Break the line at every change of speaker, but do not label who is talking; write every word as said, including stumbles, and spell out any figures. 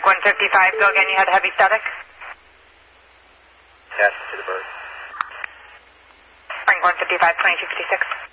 one fifty-five, go again, you had heavy static.
Yes, to the bird.
Frank one fifty-five, twenty-two fifty-six.